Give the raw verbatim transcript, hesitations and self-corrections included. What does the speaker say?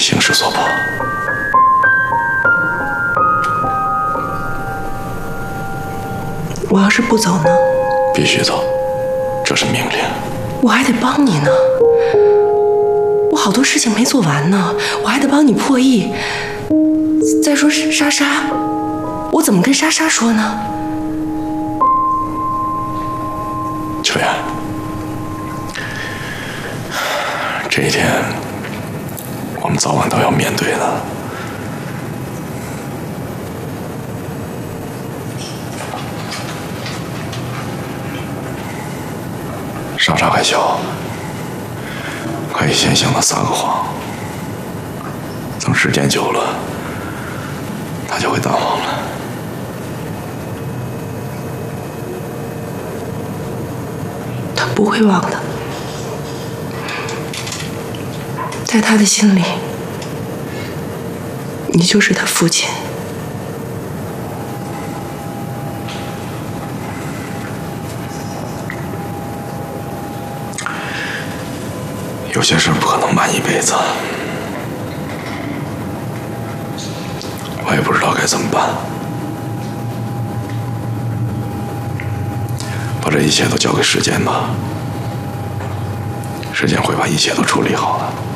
形势所迫。 我要是不走呢？ 必须走，这是命令。 我还得帮你呢，我好多事情没做完呢，我还得帮你破译。再说莎莎，我怎么跟莎莎说呢？ 秋妍，这一天我们早晚都要面对的。莎莎还小，可以先向她撒个谎，等时间久了，她就会淡忘了。 她不会忘的，在她的心里，你就是她父亲。 有些事不可能瞒一辈子，我也不知道该怎么办。把这一切都交给时间吧，时间会把一切都处理好的。